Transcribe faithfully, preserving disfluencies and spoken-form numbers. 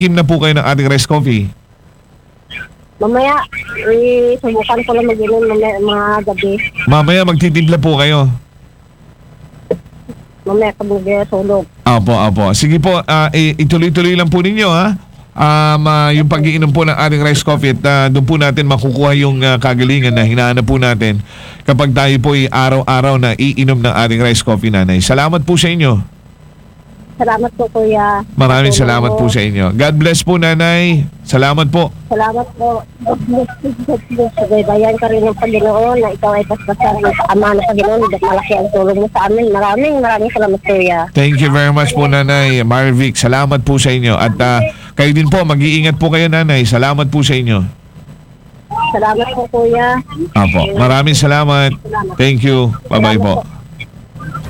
Im na po kayo ng ating rice coffee. Mamaya, eh, subukan ko lang mag-inom mamaya, mga gabi. Mamaya magtitimpla po kayo. Mamaya pag nag-tulog. Apo, apo. Sige po, ah, i- ituloy-tuloy lang po ninyo ha. Um, ah, yung pag-iinom po ng ating rice coffee at ah, doon po natin makukuha yung ah, kagalingan na hinahanap po natin kapag tayo po ay araw-araw na iinom ng ating rice coffee, nanay. Salamat po sa inyo. Salamat po, kuya. Maraming Tulong salamat mo. po sa inyo. God bless po, nanay. Salamat po. Salamat po. Subaybayan ka rin ng Panginoon na ikaw ay paspasan ng ama ng Panginoon. Malaki ang tulong mo sa amin. Maraming maraming salamat, kuya. Thank you very much po, nanay Marvic. Salamat po sa inyo. At ah, kayo din po, mag-iingat po kayo, nanay. Salamat po sa inyo. Salamat po, kuya. Apo. Maraming salamat. Thank you. Bye-bye po.